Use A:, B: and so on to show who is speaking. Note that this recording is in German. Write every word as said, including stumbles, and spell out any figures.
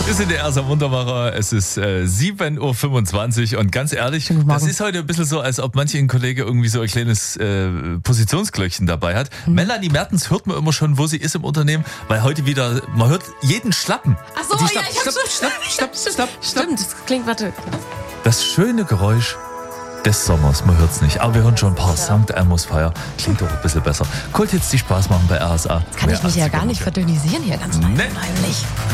A: Wir sind der erste Wundermacher. Es ist äh, sieben Uhr fünfundzwanzig und ganz ehrlich, das ist heute ein bisschen so, als ob manch ein Kollege irgendwie so ein kleines äh, Positionsglöckchen dabei hat. Mhm. Melanie Mertens hört man immer schon, wo sie ist im Unternehmen, weil heute wieder, man hört jeden Schlappen.
B: Ach so,
A: Die
B: ja,
A: Schlapp,
B: ich hab
A: Schlapp,
B: schon...
A: Schlapp, Schlapp, Schlapp, Schlapp.
B: Stimmt, das klingt, warte.
A: Das schöne Geräusch des Sommers, man hört es nicht, aber wir hören schon ein paar Sankt Elmo's Feier. Klingt doch ein bisschen besser. Colt jetzt die Spaß machen bei R S A.
B: Jetzt kann ich mich ja gar nicht verdünnisieren hier ganz
A: Nee.
B: heimlich.